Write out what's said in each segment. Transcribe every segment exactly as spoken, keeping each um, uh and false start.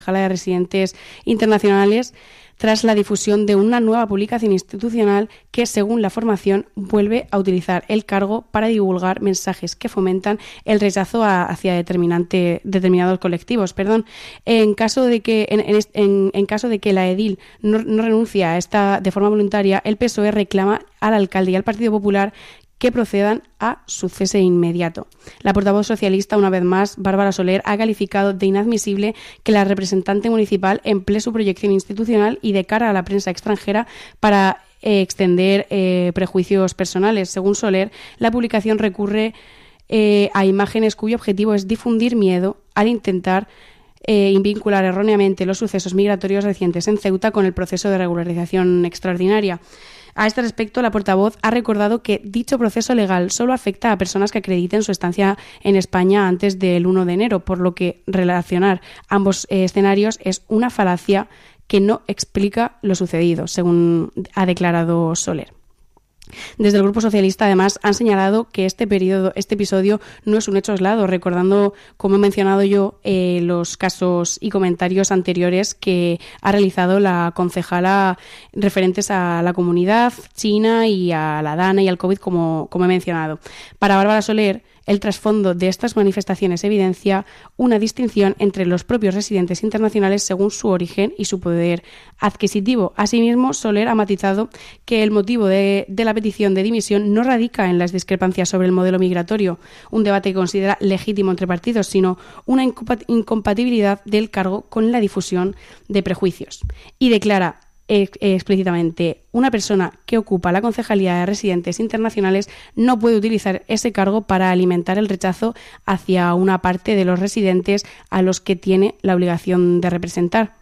de Residentes Internacionales tras la difusión de una nueva publicación institucional que, según la formación, vuelve a utilizar el cargo para divulgar mensajes que fomentan el rechazo a, hacia determinante, determinados colectivos. Perdón. En caso de que en, en, en caso de que la edil no, no renuncia a esta de forma voluntaria, el P S O E reclama al alcalde y al Partido Popular que procedan a su cese inmediato. La portavoz socialista, una vez más, Bárbara Soler, ha calificado de inadmisible que la representante municipal emplee su proyección institucional y de cara a la prensa extranjera para eh, extender eh, prejuicios personales. Según Soler, la publicación recurre eh, a imágenes cuyo objetivo es difundir miedo al intentar Eh, vincular erróneamente los sucesos migratorios recientes en Ceuta con el proceso de regularización extraordinaria. A este respecto, la portavoz ha recordado que dicho proceso legal solo afecta a personas que acrediten su estancia en España antes del primero de enero, por lo que relacionar ambos eh, escenarios es una falacia que no explica lo sucedido, según ha declarado Soler. Desde el Grupo Socialista, además, han señalado que este periodo, este episodio no es un hecho aislado, recordando, como he mencionado yo, eh, los casos y comentarios anteriores que ha realizado la concejala referentes a la comunidad china y a la DANA y al COVID, como, como he mencionado. Para Bárbara Soler, el trasfondo de estas manifestaciones evidencia una distinción entre los propios residentes internacionales según su origen y su poder adquisitivo. Asimismo, Soler ha matizado que el motivo de, de la petición de dimisión no radica en las discrepancias sobre el modelo migratorio, un debate que considera legítimo entre partidos, sino una incompatibilidad del cargo con la difusión de prejuicios. Y declara explícitamente: una persona que ocupa la concejalía de residentes internacionales no puede utilizar ese cargo para alimentar el rechazo hacia una parte de los residentes a los que tiene la obligación de representar.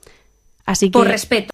Así que, por respeto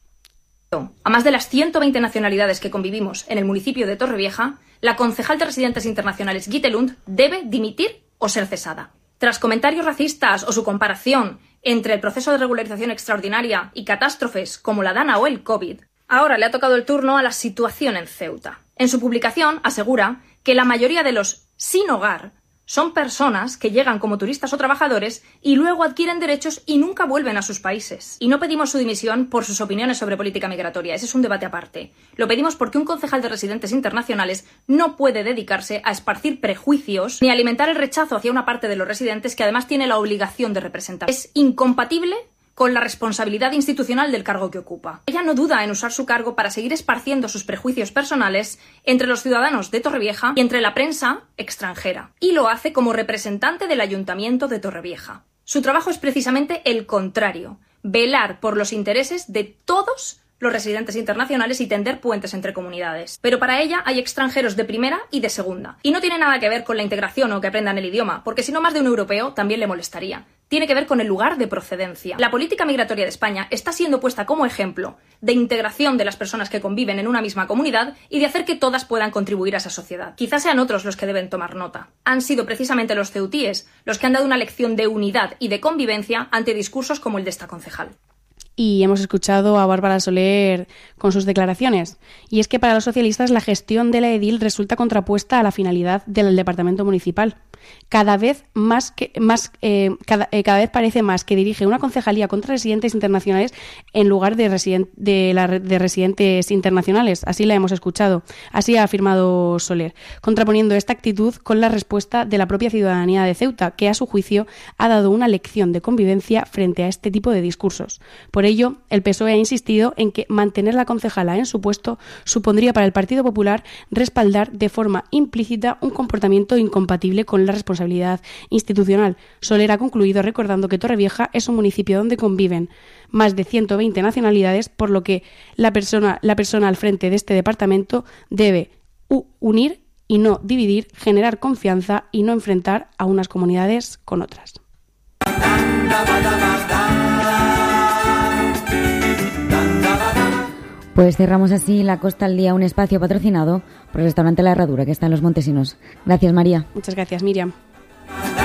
a más de las ciento veinte nacionalidades que convivimos en el municipio de Torrevieja, la concejal de residentes internacionales Gitte Lund debe dimitir o ser cesada. Tras comentarios racistas o su comparación entre el proceso de regularización extraordinaria y catástrofes como la DANA o el COVID, ahora le ha tocado el turno a la situación en Ceuta. En su publicación asegura que la mayoría de los sin hogar son personas que llegan como turistas o trabajadores y luego adquieren derechos y nunca vuelven a sus países. Y no pedimos su dimisión por sus opiniones sobre política migratoria, ese es un debate aparte. Lo pedimos porque un concejal de residentes internacionales no puede dedicarse a esparcir prejuicios ni alimentar el rechazo hacia una parte de los residentes que además tiene la obligación de representar. Es incompatible con la responsabilidad institucional del cargo que ocupa. Ella no duda en usar su cargo para seguir esparciendo sus prejuicios personales entre los ciudadanos de Torrevieja y entre la prensa extranjera. Y lo hace como representante del Ayuntamiento de Torrevieja. Su trabajo es precisamente el contrario: velar por los intereses de todos los residentes internacionales y tender puentes entre comunidades. Pero para ella hay extranjeros de primera y de segunda. Y no tiene nada que ver con la integración o que aprendan el idioma, porque si no, más de un europeo también le molestaría. Tiene que ver con el lugar de procedencia. La política migratoria de España está siendo puesta como ejemplo de integración de las personas que conviven en una misma comunidad y de hacer que todas puedan contribuir a esa sociedad. Quizás sean otros los que deben tomar nota. Han sido precisamente los ceutíes los que han dado una lección de unidad y de convivencia ante discursos como el de esta concejal. Y hemos escuchado a Bárbara Soler con sus declaraciones. Y es que para los socialistas la gestión de la edil resulta contrapuesta a la finalidad del departamento municipal. Cada vez más que más eh, cada, eh, cada vez parece más que dirige una concejalía contra residentes internacionales en lugar de, residen, de, la, de residentes internacionales. Así la hemos escuchado. Así ha afirmado Soler, contraponiendo esta actitud con la respuesta de la propia ciudadanía de Ceuta, que a su juicio ha dado una lección de convivencia frente a este tipo de discursos. Por ello, el P S O E ha insistido en que mantener la concejala en su puesto supondría para el Partido Popular respaldar de forma implícita un comportamiento incompatible con la responsabilidad institucional. Soler ha concluido recordando que Torrevieja es un municipio donde conviven más de ciento veinte nacionalidades, por lo que la persona, la persona al frente de este departamento debe unir y no dividir, generar confianza y no enfrentar a unas comunidades con otras. Pues cerramos así La Costa al Día, un espacio patrocinado por el restaurante La Herradura, que está en Los Montesinos. Gracias, María. Muchas gracias, Miriam.